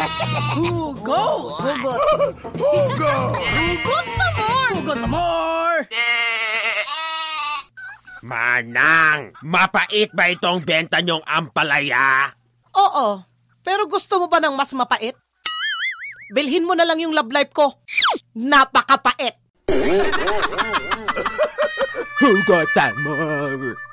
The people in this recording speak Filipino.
Hugot! Hugot. Hugot! Hugot pa more! Hugot pa more! Manang, mapait ba itong benta niyong ampalaya? Oo, pero gusto mo ba ng mas mapait? Bilhin mo na lang yung Love Life ko. Napakapait! Hugot pa more!